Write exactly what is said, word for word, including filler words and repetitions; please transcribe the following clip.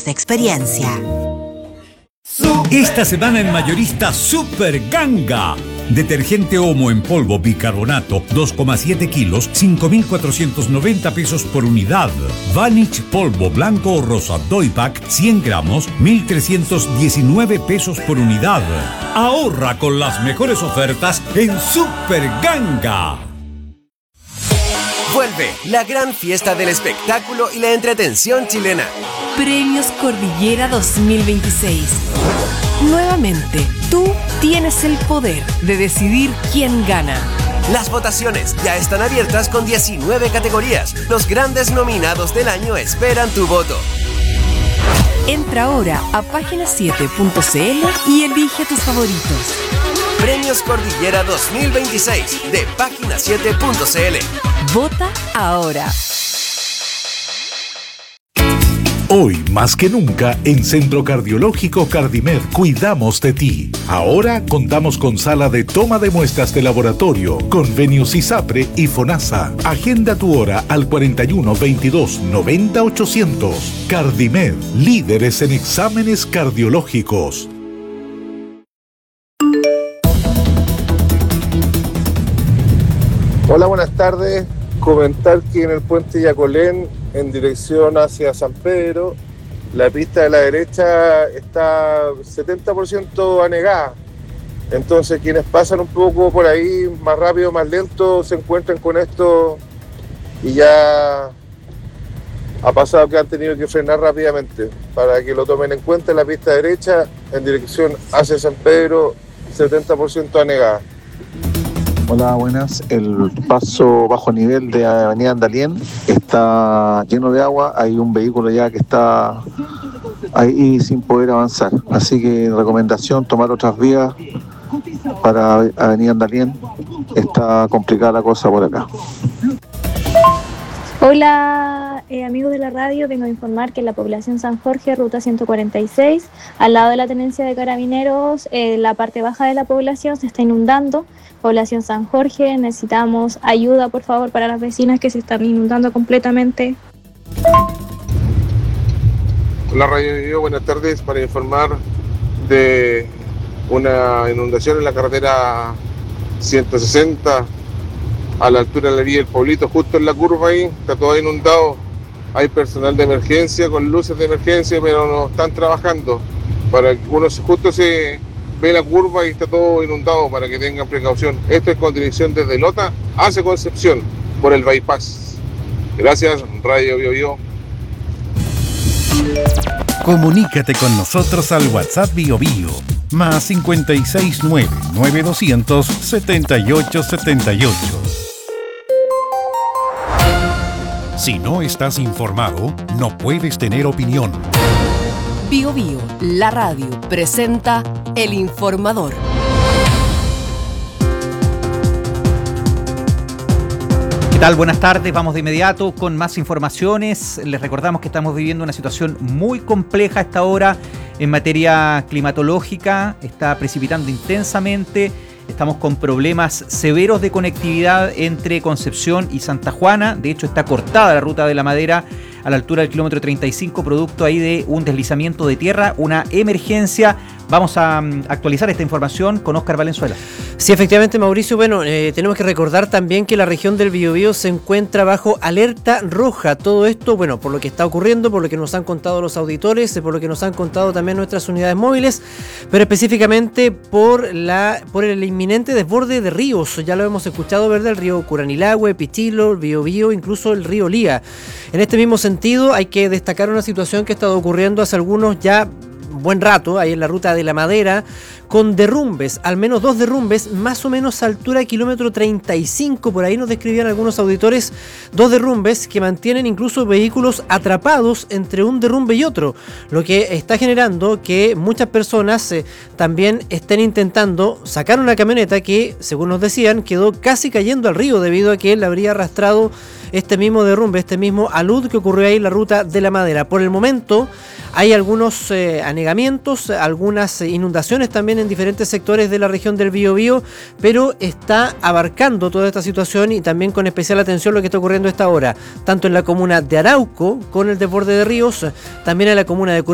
de experiencia. Esta semana en Mayorista Super Ganga. Detergente Omo en polvo bicarbonato dos coma siete kilos, cinco mil cuatrocientos noventa pesos por unidad. Vanish polvo blanco o rosa Doypack cien gramos, mil trescientos diecinueve pesos por unidad. Ahorra con las mejores ofertas en Super Ganga. Vuelve la gran fiesta del espectáculo y la entretención chilena. Premios Cordillera dos mil veintiséis. Nuevamente, tú tienes el poder de decidir quién gana. Las votaciones ya están abiertas con diecinueve categorías. Los grandes nominados del año esperan tu voto. Entra ahora a página siete punto c l y elige tus favoritos. Premios Cordillera dos mil veintiséis de página siete punto c l. Vota ahora. Hoy más que nunca en Centro Cardiológico Cardimed cuidamos de ti. Ahora contamos con sala de toma de muestras de laboratorio, convenios ISAPRE y FONASA. Agenda tu hora al cuarenta y uno, veintidós, noventa, ochocientos. Cardimed, líderes en exámenes cardiológicos. Hola, buenas tardes. Comentar que en el puente Yacolén, en dirección hacia San Pedro, la pista de la derecha está setenta por ciento anegada. Entonces quienes pasan un poco por ahí, más rápido, más lento, se encuentran con esto y ya ha pasado que han tenido que frenar rápidamente. Para que lo tomen en cuenta, la pista derecha, en dirección hacia San Pedro, setenta por ciento anegada. Hola, buenas. El paso bajo nivel de Avenida Andalien está lleno de agua. Hay un vehículo ya que está ahí sin poder avanzar. Así que recomendación, tomar otras vías para Avenida Andalien. Está complicada la cosa por acá. Hola, eh, amigos de la radio, vengo a informar que en la población San Jorge, ruta ciento cuarenta y seis, al lado de la tenencia de carabineros, eh, la parte baja de la población se está inundando. Población San Jorge, necesitamos ayuda, por favor, para las vecinas que se están inundando completamente. Hola, Radio Video, buenas tardes, para informar de una inundación en la carretera ciento sesenta, a la altura de la vía del Pueblito, justo en la curva ahí, está todo inundado. Hay personal de emergencia con luces de emergencia, pero no están trabajando. Para que uno justo se ve la curva y está todo inundado, para que tengan precaución. Esto es con dirección desde Lota hacia Concepción, por el bypass. Gracias, Radio Bio Bio. Comunícate con nosotros al WhatsApp Bio Bio, más cinco seis nueve, nueve dos cero cero, siete ocho siete ocho. Si no estás informado, no puedes tener opinión. Bio Bio, la radio, presenta El Informador. ¿Qué tal? Buenas tardes, vamos de inmediato con más informaciones. Les recordamos que estamos viviendo una situación muy compleja a esta hora en materia climatológica. Está precipitando intensamente. Estamos con problemas severos de conectividad entre Concepción y Santa Juana. De hecho, está cortada la ruta de la Madera a la altura del kilómetro treinta y cinco, producto ahí de un deslizamiento de tierra, una emergencia. Vamos a um, actualizar esta información con Óscar Valenzuela. Sí, efectivamente, Mauricio. Bueno, eh, tenemos que recordar también que la región del Biobío se encuentra bajo alerta roja. Todo esto, bueno, por lo que está ocurriendo, por lo que nos han contado los auditores, por lo que nos han contado también nuestras unidades móviles, pero específicamente por la por el inminente desborde de ríos. Ya lo hemos escuchado, ¿verdad? El río Curanilahue, Pichilo, el Biobío, incluso el río Lía. En este mismo sentido, hay que destacar una situación que ha estado ocurriendo hace algunos ya buen rato, ahí en la ruta de la Madera, con derrumbes, al menos dos derrumbes, más o menos a altura de kilómetro treinta y cinco, por ahí nos describían algunos auditores, dos derrumbes que mantienen incluso vehículos atrapados entre un derrumbe y otro, lo que está generando que muchas personas eh, también estén intentando sacar una camioneta que, según nos decían, quedó casi cayendo al río debido a que él habría arrastrado este mismo derrumbe, este mismo alud que ocurrió ahí en la ruta de la Madera. Por el momento hay algunos eh, anegamientos, algunas inundaciones también en diferentes sectores de la región del Biobío, pero está abarcando toda esta situación y también con especial atención lo que está ocurriendo a esta hora, tanto en la comuna de Arauco con el desborde de ríos, también en la comuna de Curitiba,